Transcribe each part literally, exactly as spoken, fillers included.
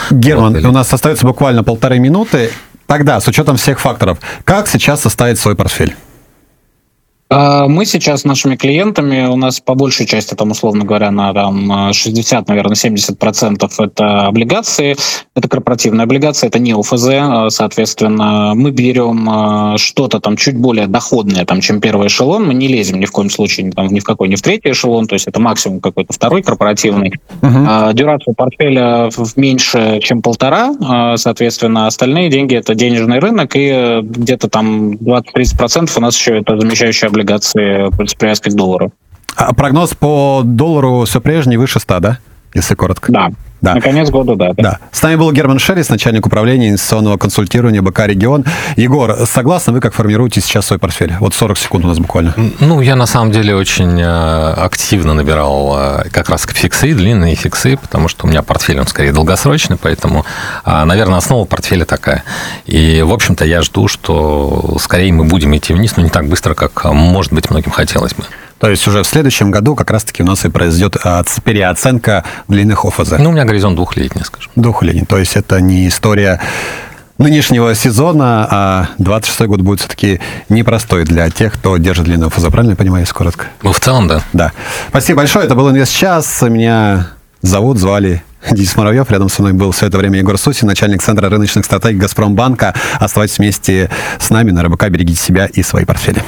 Герман, Вот, у нас остается буквально полторы минуты. Тогда, с учетом всех факторов, как сейчас составить свой портфель? Мы сейчас с нашими клиентами, у нас по большей части, там, условно говоря, на там, шестьдесят, наверное, семьдесят процентов это облигации, это корпоративные облигации, это не ОФЗ, соответственно, мы берем что-то там чуть более доходное, там, чем первый эшелон, мы не лезем ни в коем случае там, ни в какой, ни в третий эшелон, то есть это максимум какой-то второй корпоративный. Uh-huh. Дюрация портфеля меньше, чем полтора, соответственно, остальные деньги это денежный рынок, и где-то там двадцать-тридцать процентов у нас еще это замещающие облигации. облигации с привязкой к доллару. А прогноз по доллару все прежний, выше ста, да? Если коротко. Да. Да. На конец года, да, да. Да. С нами был Герман Шерис, начальник управления инвестиционного консультирования БК «Регион». Егор, согласны вы, как формируете сейчас свой портфель? Вот сорок секунд у нас буквально. Ну, я на самом деле очень активно набирал как раз фиксы, длинные фиксы, потому что у меня портфель, он скорее долгосрочный, поэтому, наверное, основа портфеля такая. И, в общем-то, я жду, что скорее мы будем идти вниз, но не так быстро, как, может быть, многим хотелось бы. То есть уже в следующем году как раз-таки у нас и произойдет переоценка длинных ОФЗ. Ну, у меня горизонт двухлетний, скажем. Двухлетний. То есть это не история нынешнего сезона, а двадцать шестой год будет все-таки непростой для тех, кто держит длинный ОФЗ. Правильно я понимаю, если коротко? Ну, в целом, да. Да. Спасибо большое. Это был «Инвестчас». Меня зовут, звали Денис Муравьев. Рядом со мной был все это время Егор Сусин, начальник Центра рыночных стратегий «Газпромбанка». Оставайтесь вместе с нами на РБК. Берегите себя и свои портфели.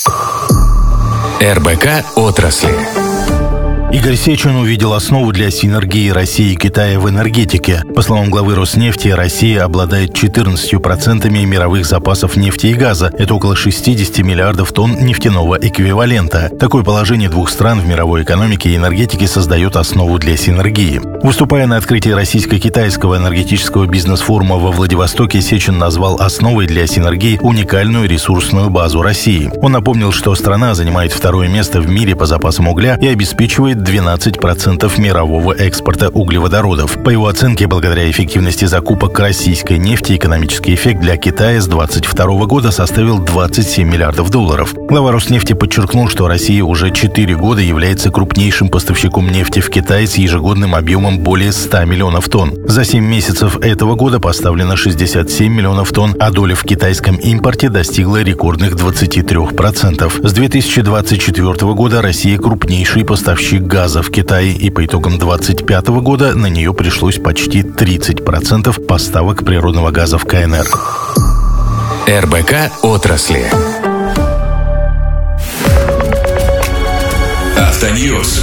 РБК отрасли. Игорь Сечин увидел основу для синергии России и Китая в энергетике. По словам главы Роснефти, Россия обладает четырнадцатью процентами мировых запасов нефти и газа. Это около шестьдесят миллиардов тонн нефтяного эквивалента. Такое положение двух стран в мировой экономике и энергетике создает основу для синергии. Выступая на открытии российско-китайского энергетического бизнес-форума во Владивостоке, Сечин назвал основой для синергии уникальную ресурсную базу России. Он напомнил, что страна занимает второе место в мире по запасам угля и обеспечивает двенадцать процентов мирового экспорта углеводородов. По его оценке, благодаря эффективности закупок российской нефти, экономический эффект для Китая с двадцать второго года составил двадцать семь миллиардов долларов. Глава Роснефти подчеркнул, что Россия уже четыре года является крупнейшим поставщиком нефти в Китай с ежегодным объемом более ста миллионов тонн. За семь месяцев этого года поставлено шестьдесят семь миллионов тонн, а доля в китайском импорте достигла рекордных двадцати трёх процентов. С две тысячи двадцать четвёртого года Россия крупнейший поставщик газа в Китае, и по итогам две тысячи двадцать пятого года на нее пришлось почти тридцать процентов поставок природного газа в КНР. РБК отрасли. Автоньюз.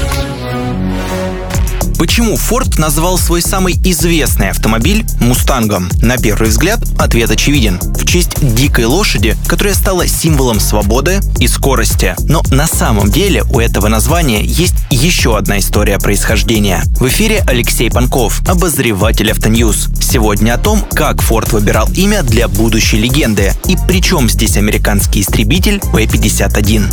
Почему Ford назвал свой самый известный автомобиль «Мустангом»? На первый взгляд, ответ очевиден. В честь дикой лошади, которая стала символом свободы и скорости. Но на самом деле у этого названия есть еще одна история происхождения. В эфире Алексей Панков, обозреватель Автоньюз. Сегодня о том, как Ford выбирал имя для будущей легенды и при чем здесь американский истребитель Пэ пятьдесят один.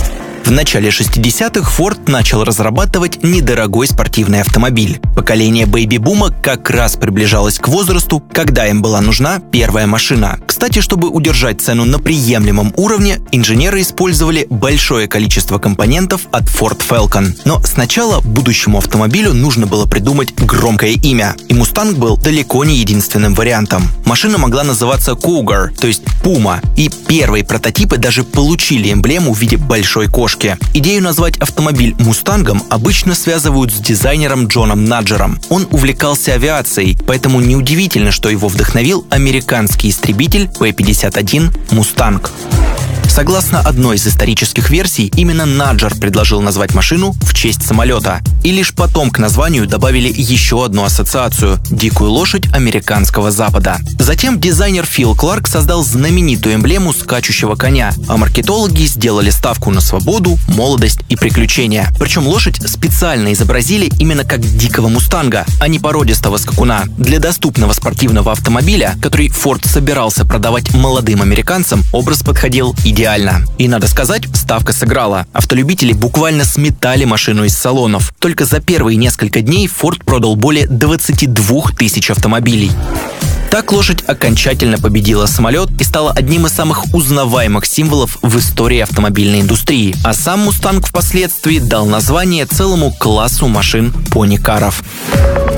В начале шестидесятых Ford начал разрабатывать недорогой спортивный автомобиль. Поколение бэйби-бума как раз приближалось к возрасту, когда им была нужна первая машина. Кстати, чтобы удержать цену на приемлемом уровне, инженеры использовали большое количество компонентов от Ford Falcon. Но сначала будущему автомобилю нужно было придумать громкое имя. И Mustang был далеко не единственным вариантом. Машина могла называться Cougar, то есть Пума. И первые прототипы даже получили эмблему в виде большой кошки. Идею назвать автомобиль «Мустангом» обычно связывают с дизайнером Джоном Наджером. Он увлекался авиацией, поэтому неудивительно, что его вдохновил американский истребитель Пэ пятьдесят один «Мустанг». Согласно одной из исторических версий, именно Наджер предложил назвать машину в честь самолета. И лишь потом к названию добавили еще одну ассоциацию – дикую лошадь американского запада. Затем дизайнер Фил Кларк создал знаменитую эмблему скачущего коня, а маркетологи сделали ставку на свободу, молодость и приключения. Причем лошадь специально изобразили именно как дикого мустанга, а не породистого скакуна. Для доступного спортивного автомобиля, который Ford собирался продавать молодым американцам, образ подходил идеально. И, надо сказать, ставка сыграла. Автолюбители буквально сметали машину из салонов. Только за первые несколько дней Ford продал более двадцати двух тысяч автомобилей. Так лошадь окончательно победила самолет и стала одним из самых узнаваемых символов в истории автомобильной индустрии. А сам «Мустанг» впоследствии дал название целому классу машин пони-каров.